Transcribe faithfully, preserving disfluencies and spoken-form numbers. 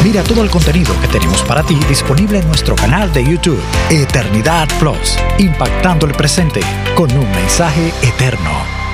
Mira todo el contenido que tenemos para ti disponible en nuestro canal de YouTube, Eternidad Plus, impactando el presente con un mensaje eterno.